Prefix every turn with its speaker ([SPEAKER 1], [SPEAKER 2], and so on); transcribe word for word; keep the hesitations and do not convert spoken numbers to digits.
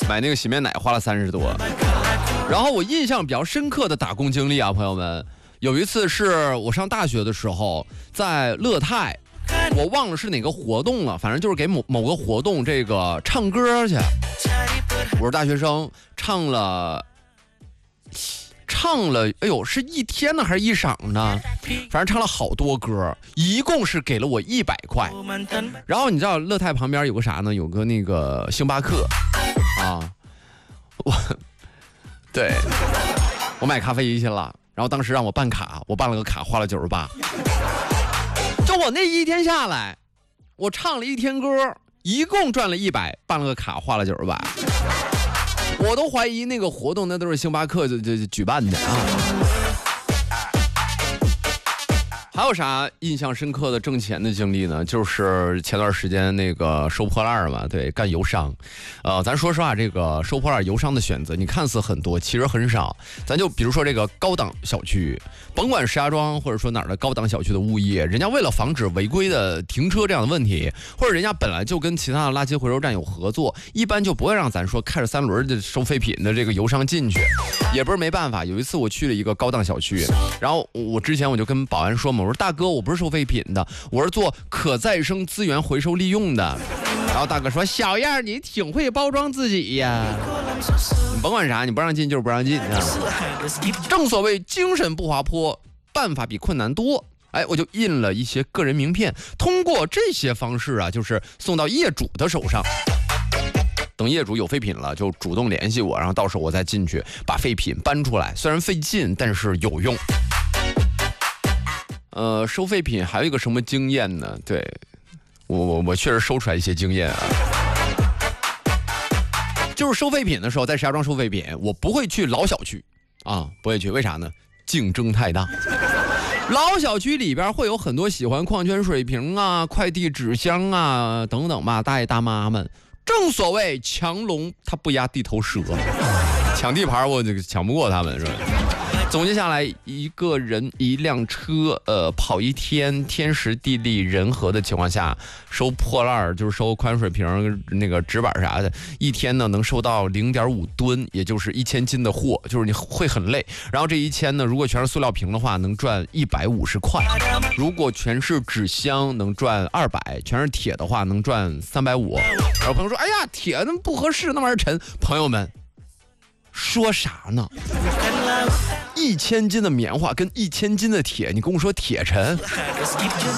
[SPEAKER 1] 买那个洗面奶花了三十多。然后我印象比较深刻的打工经历啊，朋友们，有一次是我上大学的时候，在乐泰，我忘了是哪个活动了，反正就是给某某个活动这个唱歌去。我是大学生，唱了唱了，哎呦，是一天呢还是一晌呢？反正唱了好多歌，一共是给了我一百块。然后你知道乐泰旁边有个啥呢？有个那个星巴克啊，我对我买咖啡去了。然后当时让我办卡，我办了个卡，花了九十八。就我那一天下来，我唱了一天歌，一共赚了一百，办了个卡，花了九十八。我都怀疑那个活动那都是星巴克就就举办的啊。还有啥印象深刻的挣钱的经历呢？就是前段时间那个收破烂嘛，对，干油商。呃，咱说实话，这个收破烂油商的选择，你看似很多，其实很少。咱就比如说这个高档小区，甭管石家庄或者说哪儿的高档小区的物业，人家为了防止违规的停车这样的问题，或者人家本来就跟其他的垃圾回收站有合作，一般就不会让咱说开着三轮的收废品的这个油商进去。也不是没办法，有一次我去了一个高档小区，然后我之前我就跟保安说嘛，我说大哥，我不是收废品的，我是做可再生资源回收利用的。然后大哥说，小样你挺会包装自己呀，你甭管啥，你不让进就是不让进啊。正所谓精神不滑坡，办法比困难多。哎，我就印了一些个人名片，通过这些方式啊，就是送到业主的手上。等业主有废品了，就主动联系我，然后到时候我再进去把废品搬出来。虽然费劲，但是有用。呃，收废品还有一个什么经验呢？对，我我我确实收出来一些经验啊。就是收废品的时候，在石家庄收废品，我不会去老小区啊，不会去，为啥呢？竞争太大。老小区里边会有很多喜欢矿泉水瓶啊、快递纸箱啊等等吧，大爷大妈们。正所谓强龙他不压地头蛇，抢地盘我就抢不过他们，是吧？总结下来，一个人一辆车，呃，跑一天，天时地利人和的情况下，收破烂就是收矿泉水瓶、那个纸板啥的，一天呢能收到零点五吨，也就是一千斤的货，就是你会很累。然后这一千呢，如果全是塑料瓶的话，能赚一百五十块；如果全是纸箱，能赚二百；全是铁的话，能赚三百五。然后朋友说：“哎呀，铁那不合适，那玩意儿沉。”朋友们，说啥呢？一千斤的棉花跟一千斤的铁，你跟我说铁沉？